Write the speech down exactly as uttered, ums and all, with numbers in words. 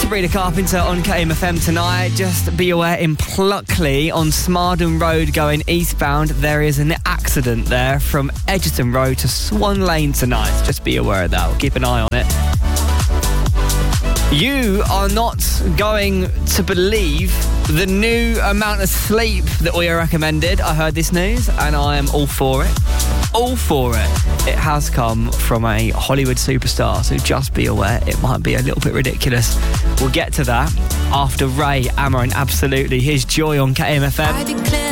Sabrina Carpenter on K M F M tonight. Just be aware, in Pluckley on Smarden Road going eastbound, there is an accident there from Edgerton Road to Swan Lane tonight. Just be aware of that. We'll keep an eye on it. You are not going to believe the new amount of sleep that we are recommended. I heard this news and I am all for it. All for it. It has come from a Hollywood superstar, so just be aware it might be a little bit ridiculous. We'll get to that after Ray, Ammer and Absolutely. Here's Joy on K M F M.